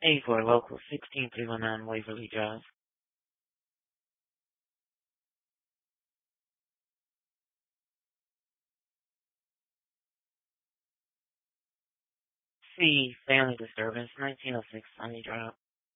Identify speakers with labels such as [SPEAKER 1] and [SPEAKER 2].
[SPEAKER 1] A4 Local 16319 Waverly Drive. C. Family Disturbance, 1906 Sunny Drive.